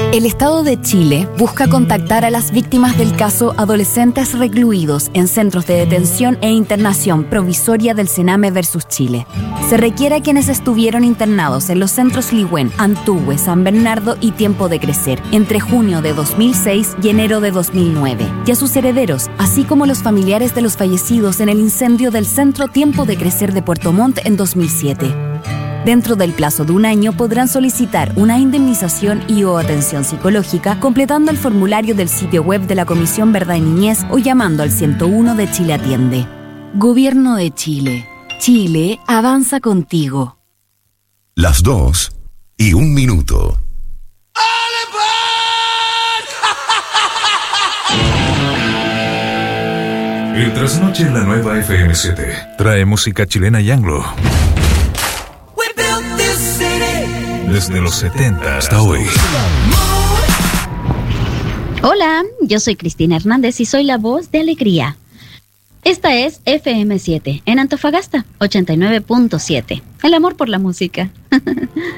El Estado de Chile busca contactar a las víctimas del caso adolescentes recluidos en centros de detención e internación provisoria del Sename versus Chile. Se requiere a quienes estuvieron internados en los centros Ligüen, Antuhue, San Bernardo y Tiempo de Crecer entre junio de 2006 y enero de 2009, y a sus herederos, así como los familiares de los fallecidos en el incendio del Centro Tiempo de Crecer de Puerto Montt en 2007. Dentro del plazo de un año podrán solicitar una indemnización y/o atención psicológica completando el formulario del sitio web de la Comisión Verdad y Niñez o llamando al 101 de Chile Atiende. Gobierno de Chile. Chile avanza contigo. Las 2:01. El trasnoche en la nueva FM7 trae música chilena y anglo. Desde los 70 hasta hoy. Hola, yo soy Cristina Hernández y soy la voz de Alegría. Esta es FM7 en Antofagasta, 89.7. El amor por la música.